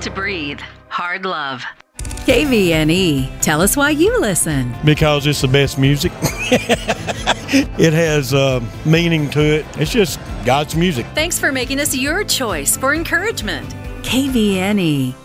to breathe. Hard love. KVNE. Tell us why you listen. Because it's the best music. It has meaning to it. It's just God's music. Thanks for making us your choice for encouragement. KVNE.